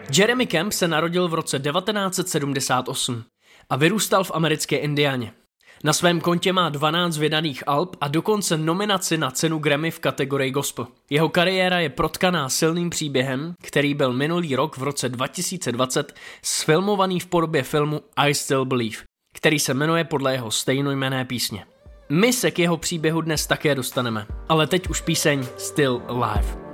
Jeremy Camp se narodil v roce 1978 a vyrůstal v americké Indianě. Na svém kontě má 12 vydaných alb a dokonce nominaci na cenu Grammy v kategorii gospel. Jeho kariéra je protkaná silným příběhem, který byl minulý rok v roce 2020 sfilmovaný v podobě filmu I Still Believe, který se jmenuje podle jeho stejnojmenné písně. My se k jeho příběhu dnes také dostaneme, ale teď už píseň Still Alive.